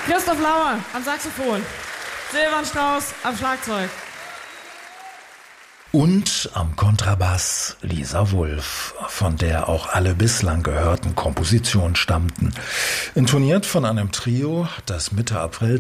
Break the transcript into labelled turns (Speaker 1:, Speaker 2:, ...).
Speaker 1: Christoph Lauer am Saxophon. Silvan Strauß am Schlagzeug.
Speaker 2: Und am Kontrabass Lisa Wulff, von der auch alle bislang gehörten Kompositionen stammten. Intoniert von einem Trio, das Mitte April